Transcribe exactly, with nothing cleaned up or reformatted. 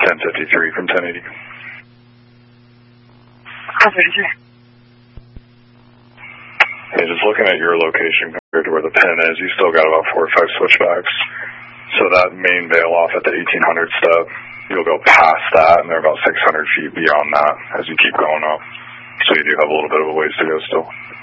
ten fifty-three from ten eighty. Operator. Hey, just looking at your location compared to where the pin is, you still got about four or five switchbacks. So that main bail off at the eighteen hundred step, you'll go past that, and they're about six hundred feet beyond that as you keep going up. So you do have a little bit of a ways to go still.